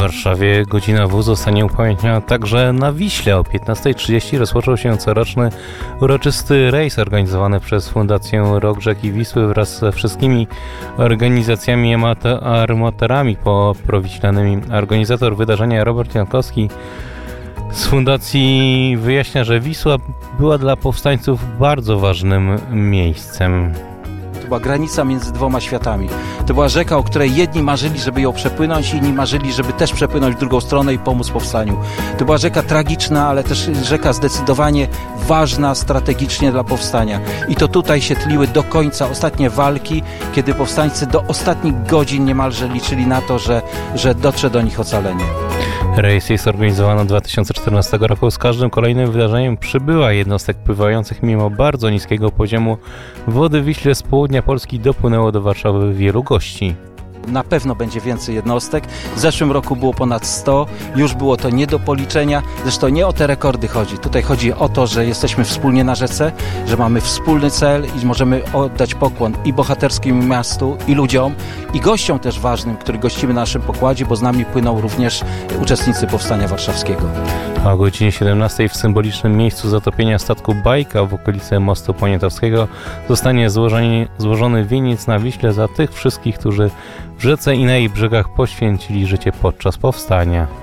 Warszawie godzina W zostanie upamiętniona także na Wiśle. O 15:30 rozpoczął się coroczny uroczysty rejs organizowany przez Fundację Rok Rzeki Wisły wraz ze wszystkimi organizacjami amatorami prowiślanymi. Organizator wydarzenia Robert Jankowski z fundacji wyjaśnia, że Wisła była dla powstańców bardzo ważnym miejscem. To była granica między dwoma światami. To była rzeka, o której jedni marzyli, żeby ją przepłynąć, inni marzyli, żeby też przepłynąć w drugą stronę i pomóc powstaniu. To była rzeka tragiczna, ale też rzeka zdecydowanie ważna strategicznie dla powstania. I to tutaj się tliły do końca ostatnie walki, kiedy powstańcy do ostatnich godzin niemalże liczyli na to, że dotrze do nich ocalenie. Rejs jest organizowany od 2014 roku. Z każdym kolejnym wydarzeniem przybyła jednostek pływających mimo bardzo niskiego poziomu wody w Wiśle z południa Polski dopłynęło do Warszawy wielu gości. Na pewno będzie więcej jednostek. W zeszłym roku było ponad 100. Już było to nie do policzenia. Zresztą nie o te rekordy chodzi. Tutaj chodzi o to, że jesteśmy wspólnie na rzece, że mamy wspólny cel i możemy oddać pokłon i bohaterskiemu miastu, i ludziom, i gościom też ważnym, których gościmy na naszym pokładzie, bo z nami płyną również uczestnicy Powstania Warszawskiego. A o godzinie 17 w symbolicznym miejscu zatopienia statku Bajka w okolicy Mostu Poniatowskiego zostanie złożony wieniec na Wiśle za tych wszystkich, którzy w rzece i na jej brzegach poświęcili życie podczas powstania.